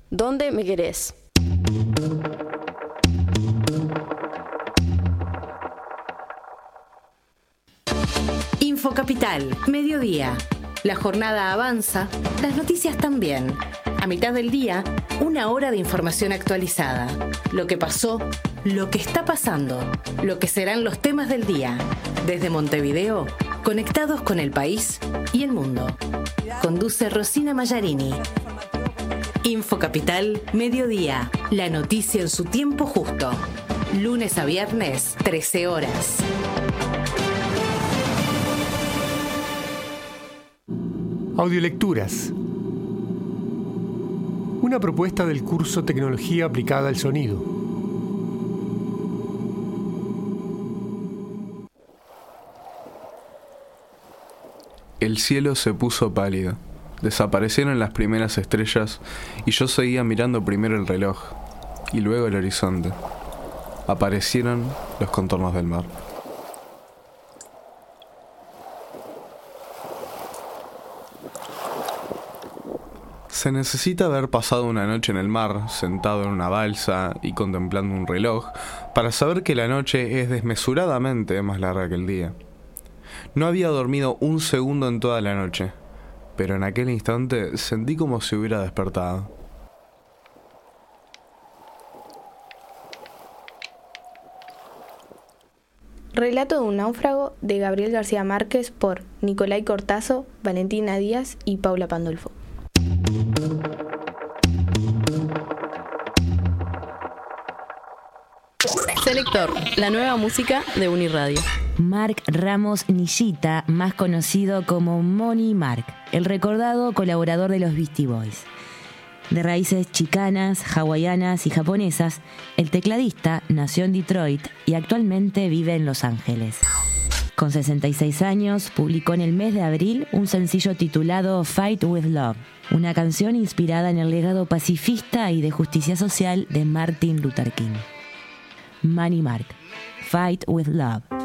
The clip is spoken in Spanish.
¿Dónde me querés? Infocapital, mediodía. La jornada avanza, las noticias también. A mitad del día, 1 hora de información actualizada. Lo que pasó, lo que está pasando, lo que serán los temas del día. Desde Montevideo, conectados con el país y el mundo. Conduce Rosina Mallarini. Infocapital, mediodía. La noticia en su tiempo justo. Lunes a viernes, 13 horas. Audiolecturas. Una propuesta del curso Tecnología aplicada al sonido. El cielo se puso pálido. Desaparecieron las primeras estrellas y yo seguía mirando primero el reloj y luego el horizonte. Aparecieron los contornos del mar. Se necesita haber pasado una noche en el mar, sentado en una balsa y contemplando un reloj, para saber que la noche es desmesuradamente más larga que el día. No había dormido un segundo en toda la noche, pero en aquel instante sentí como si hubiera despertado. Relato de un náufrago de Gabriel García Márquez por Nicolai Cortazo, Valentina Díaz y Paula Pandolfo. Selector, la nueva música de Uniradio. Mark Ramos Nishita, más conocido como Money Mark, el recordado colaborador de los Beastie Boys. De raíces chicanas, hawaianas y japonesas, el tecladista nació en Detroit y actualmente vive en Los Ángeles. Con 66 años, publicó en el mes de abril un sencillo titulado Fight with Love, una canción inspirada en el legado pacifista y de justicia social de Martin Luther King. Money Mark, Fight with Love.